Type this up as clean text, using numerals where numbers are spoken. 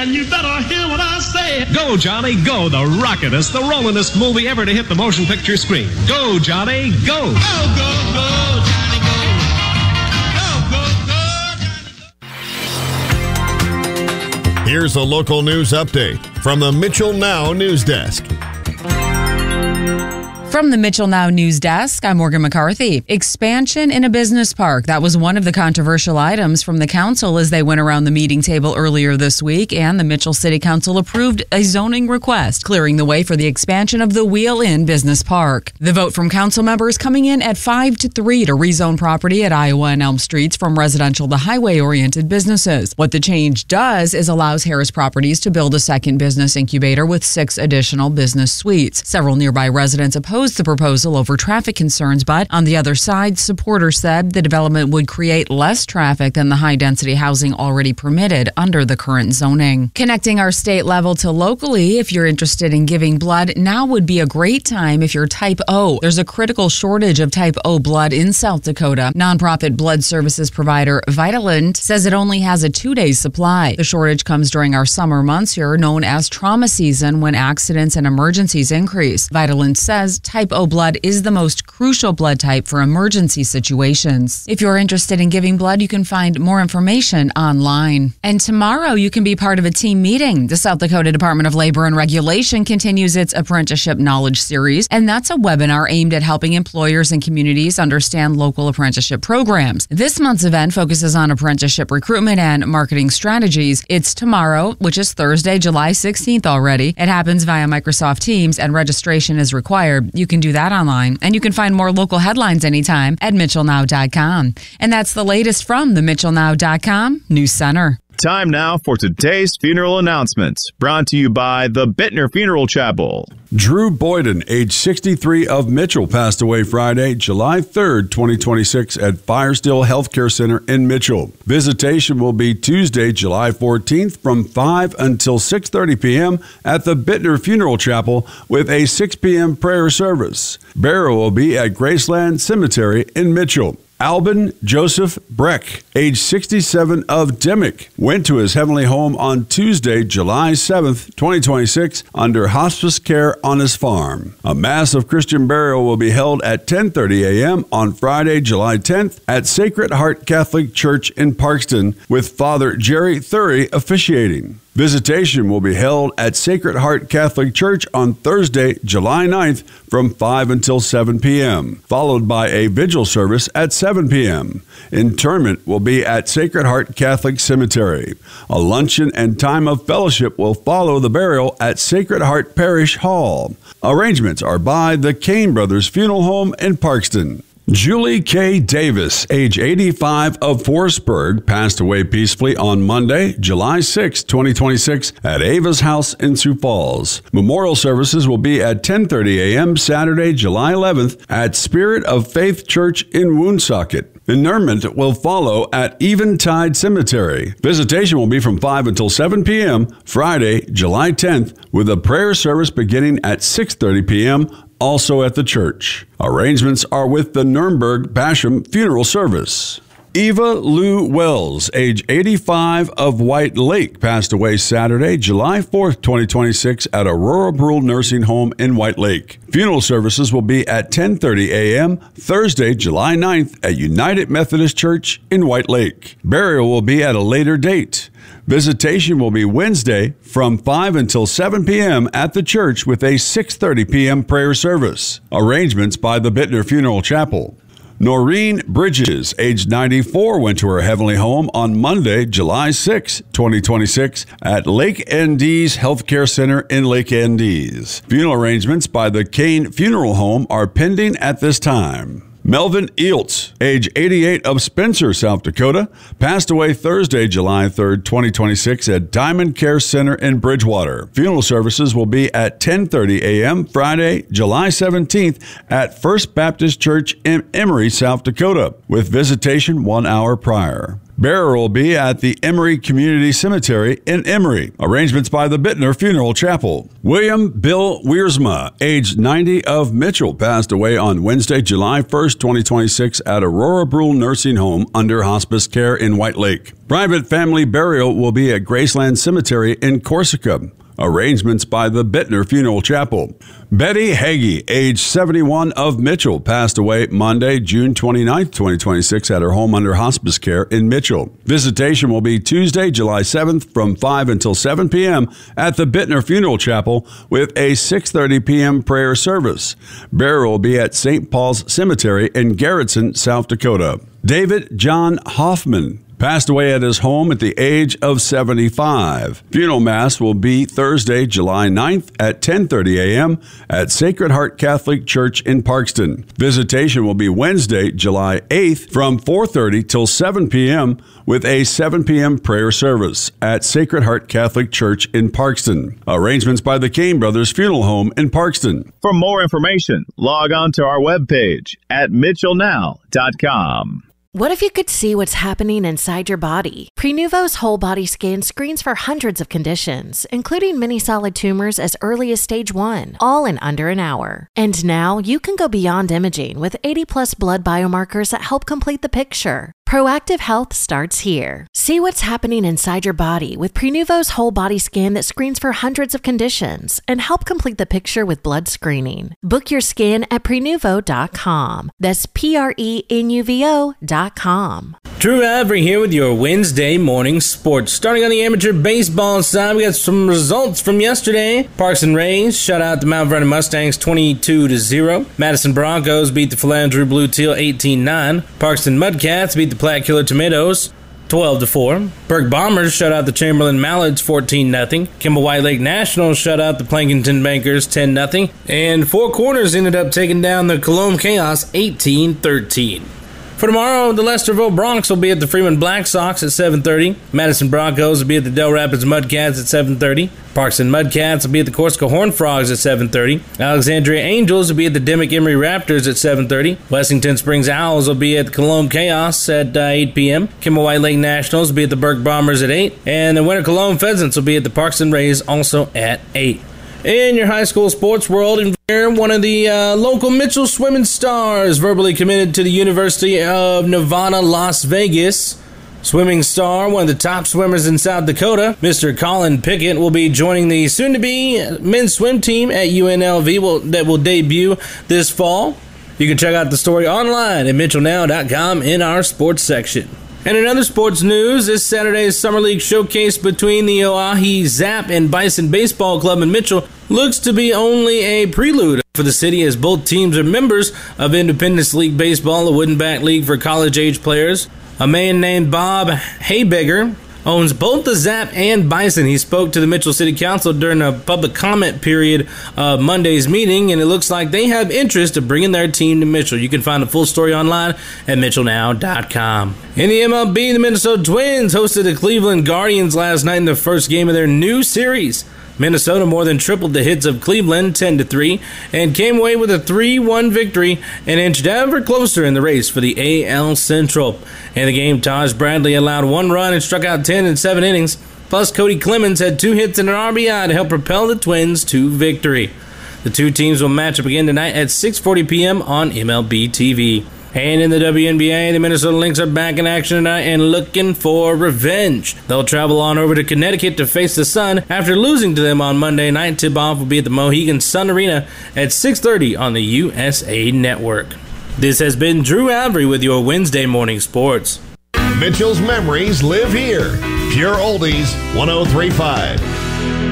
and you better hear what I say. Go, Johnny, go. The rockin'est, the rollingest movie ever to hit the motion picture screen. Go, Johnny, go. Go, go, go, Johnny, go. Go, go, go, Johnny, go. Here's a local news update from the Mitchell Now News Desk. From the Mitchell Now News Desk, I'm Morgan McCarthy. Expansion in a business park. That was one of the controversial items from the council as they went around the meeting table earlier this week, and the Mitchell City Council approved a zoning request, clearing the way for the expansion of the Wheel Inn Business Park. The vote from council members coming in at 5-3 to rezone property at Iowa and Elm Streets from residential to highway-oriented businesses. What the change does is allows Harris Properties to build a second business incubator with 6 additional business suites. Several nearby residents opposed the proposal over traffic concerns, but on the other side, supporters said the development would create less traffic than the high-density housing already permitted under the current zoning. Connecting our state level to locally, if you're interested in giving blood, now would be a great time if you're type O. There's a critical shortage of type O blood in South Dakota. Nonprofit blood services provider Vitalant says it only has a 2-day supply. The shortage comes during our summer months here, known as trauma season, when accidents and emergencies increase. Vitalant says type O blood is the most crucial blood type for emergency situations. If you're interested in giving blood, you can find more information online. And tomorrow, you can be part of a team meeting. The South Dakota Department of Labor and Regulation continues its Apprenticeship Knowledge Series, and that's a webinar aimed at helping employers and communities understand local apprenticeship programs. This month's event focuses on apprenticeship recruitment and marketing strategies. It's tomorrow, which is Thursday, July 16th already. It happens via Microsoft Teams, and registration is required. You can do that online, and you can find more local headlines anytime at mitchellnow.com. And that's the latest from the mitchellnow.com News Center. Time now for today's funeral announcements, brought to you by the Bittner Funeral Chapel. Drew Boyden, age 63, of Mitchell, passed away Friday, July 3rd, 2026 at Firestill Healthcare Center in Mitchell. Visitation will be Tuesday, July 14th from 5 until 6:30 p.m. at the Bittner Funeral Chapel with a 6 p.m. prayer service. Burial will be at Graceland Cemetery in Mitchell. Albin Joseph Breck, age 67, of Dimmick, went to his heavenly home on Tuesday, July 7th, 2026, under hospice care on his farm. A Mass of Christian burial will be held at 10:30 a.m. on Friday, July 10th, at Sacred Heart Catholic Church in Parkston, with Father Jerry Thury officiating. Visitation will be held at Sacred Heart Catholic Church on Thursday, July 9th from 5 until 7 p.m., followed by a vigil service at 7 p.m. Interment will be at Sacred Heart Catholic Cemetery. A luncheon and time of fellowship will follow the burial at Sacred Heart Parish Hall. Arrangements are by the Kane Brothers Funeral Home in Parkston. Julie K. Davis, age 85, of Forestburg, passed away peacefully on Monday, July 6, 2026, at Ava's house in Sioux Falls. Memorial services will be at 10:30 a.m. Saturday, July 11th, at Spirit of Faith Church in Woonsocket. Interment will follow at Eventide Cemetery. Visitation will be from 5 until 7 p.m. Friday, July 10th, with a prayer service beginning at 6:30 p.m., also at the church. Arrangements are with the Nuremberg Basham Funeral Service. Eva Lou Wells, age 85, of White Lake, passed away Saturday, July 4th, 2026, at Aurora Brule Nursing Home in White Lake. Funeral services will be at 10:30 a.m. Thursday, July 9th, at United Methodist Church in White Lake. Burial will be at a later date. Visitation will be Wednesday from 5 until 7 p.m. at the church with a 6:30 p.m. prayer service. Arrangements by the Bittner Funeral Chapel. Noreen Bridges, age 94, went to her heavenly home on Monday, July 6, 2026, at Lake Andes Healthcare Center in Lake Andes. Funeral arrangements by the Kane Funeral Home are pending at this time. Melvin Eeltz, age 88, of Spencer, South Dakota, passed away Thursday, July 3rd, 2026, at Diamond Care Center in Bridgewater. Funeral services will be at 10:30 a.m. Friday, July 17th, at First Baptist Church in Emory, South Dakota, with visitation 1 hour prior. Burial will be at the Emory Community Cemetery in Emory. Arrangements by the Bittner Funeral Chapel. William Bill Wiersma, age 90, of Mitchell, passed away on Wednesday, July 1st, 2026 at Aurora Brule Nursing Home under hospice care in White Lake. Private family burial will be at Graceland Cemetery in Corsica. Arrangements by the Bittner Funeral Chapel. Betty Hagee, age 71, of Mitchell, passed away Monday, June 29, 2026 at her home under hospice care in Mitchell. Visitation will be Tuesday, July 7th from 5 until 7 p.m. at the Bittner Funeral Chapel with a 6:30 p.m. prayer service. Burial will be at St. Paul's Cemetery in Garrettson, South Dakota. David John Hoffman passed away at his home at the age of 75. Funeral Mass will be Thursday, July 9th at 10:30 a.m. at Sacred Heart Catholic Church in Parkston. Visitation will be Wednesday, July 8th from 4:30 till 7 p.m. with a 7 p.m. prayer service at Sacred Heart Catholic Church in Parkston. Arrangements by the Kane Brothers Funeral Home in Parkston. For more information, log on to our webpage at mitchellnow.com. What if you could see what's happening inside your body? Prenuvo's whole body scan screens for hundreds of conditions, including many solid tumors as early as stage 1, all in under an hour. And now you can go beyond imaging with 80+ blood biomarkers that help complete the picture. Proactive health starts here. See what's happening inside your body with Prenuvo's whole body scan that screens for hundreds of conditions and help complete the picture with blood screening. Book your scan at Prenuvo.com. That's Prenuvo.com. Drew Avery here with your Wednesday morning sports. Starting on the amateur baseball side, we got some results from yesterday. Parkson Rays shut out the Mount Vernon Mustangs 22-0. Madison Broncos beat the Philandro Blue Teal 18-9. Parkston Mudcats beat the Platte Killer Tomatoes 12-4. Burke Bombers shut out the Chamberlain Mallards 14-0. Kimball White Lake Nationals shut out the Plankinton Bankers 10-0. And Four Corners ended up taking down the Cologne Chaos 18-13. For tomorrow, the Lesterville Bronx will be at the Freeman Black Sox at 7:30. Madison Broncos will be at the Del Rapids Mudcats at 7:30. Parkson Mudcats will be at the Corsica Horned Frogs at 7:30. Alexandria Angels will be at the Dimmick Emery Raptors at 7:30. Wessington Springs Owls will be at the Cologne Chaos at 8 p.m. Kimball White Lake Nationals will be at the Burke Bombers at 8. And the Winter Cologne Pheasants will be at the Parkson Rays also at 8. In your high school sports world, one of the local Mitchell swimming stars verbally committed to the University of Nevada, Las Vegas. Swimming star, one of the top swimmers in South Dakota, Mr. Colin Pickett, will be joining the soon-to-be men's swim team at UNLV that will debut this fall. You can check out the story online at mitchellnow.com in our sports section. And in other sports news, this Saturday's Summer League showcase between the Oahe Zap and Bison Baseball Club in Mitchell looks to be only a prelude for the city, as both teams are members of Independence League Baseball, a wooden-back league for college-age players. A man named Bob Haybegger owns both the Zap and Bison. He spoke to the Mitchell City Council during a public comment period of Monday's meeting, and it looks like they have interest of bringing their team to Mitchell. You can find the full story online at mitchellnow.com. In the MLB, the Minnesota Twins hosted the Cleveland Guardians last night in the first game of their new series. Minnesota more than tripled the hits of Cleveland 10-3 and came away with a 3-1 victory and inched ever closer in the race for the AL Central. In the game, Taj Bradley allowed 1 run and struck out 10 in 7 innings. Plus, Cody Clemens had 2 hits and an RBI to help propel the Twins to victory. The two teams will match up again tonight at 6:40 p.m. on MLB TV. And in the WNBA, the Minnesota Lynx are back in action tonight and looking for revenge. They'll travel on over to Connecticut to face the Sun after losing to them on Monday night. Tip-off will be at the Mohegan Sun Arena at 6:30 on the USA Network. This has been Drew Avery with your Wednesday morning sports. Mitchell's memories live here. Pure Oldies 103.5.